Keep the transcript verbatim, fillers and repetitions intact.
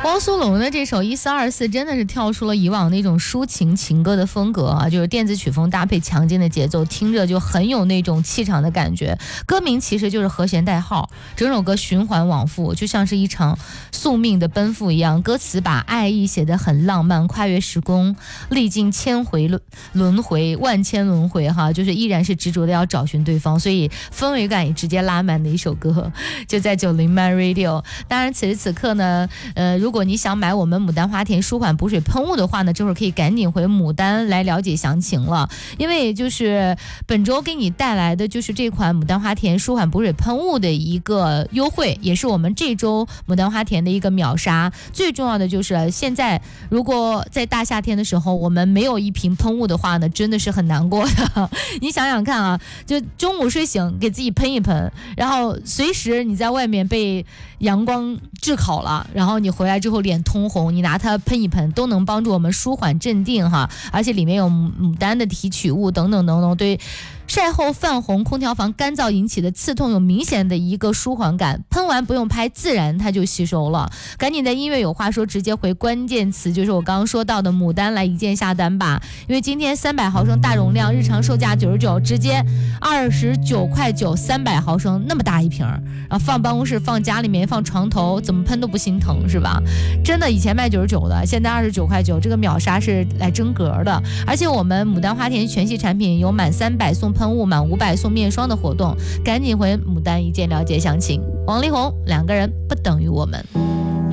汪苏泷的这首一四二四真的是跳出了以往那种抒情情歌的风格啊，就是电子曲风搭配强劲的节奏，听着就很有那种气场的感觉。歌名其实就是和弦代号，整首歌循环往复，就像是一场宿命的奔赴一样。歌词把爱意写得很浪漫，跨越时空，历经千回轮回，万千轮回哈，就是依然是执着的要找寻对方，所以氛围感也直接拉满的一首歌，就在九零 My Radio。当然此时此刻呢，呃，如果你想买我们牡丹花田舒缓补水喷雾的话呢，这会儿可以赶紧回牡丹来了解详情了，因为就是本周给你带来的就是这款牡丹花田舒缓补水喷雾的一个优惠，也是我们这周牡丹花田的一个秒杀。最重要的就是现在如果在大夏天的时候我们没有一瓶喷雾的话呢，真的是很难过的。你想想看啊，就中午睡醒给自己喷一喷，然后随时你在外面被阳光炙烤了，然后你回来之后脸通红，你拿它喷一喷都能帮助我们舒缓镇定哈，而且里面有牡丹的提取物等等等等，对晒后泛红、空调房干燥引起的刺痛有明显的一个舒缓感，喷完不用拍，自然它就吸收了。赶紧在音乐有话说直接回关键词，就是我刚刚说到的牡丹来一键下单吧，因为今天三百毫升大容量，日常售价九十九，直接二十九块九，三百毫升那么大一瓶，然后放办公室、放家里面、放床头，怎么喷都不心疼是吧？真的，以前卖九十九的，现在二十九块九，这个秒杀是来真格的。而且我们牡丹花田全系产品有满三百送喷雾，满五百送面霜的活动，赶紧回牡丹一键了解详情。王力宏两个人不等于我们。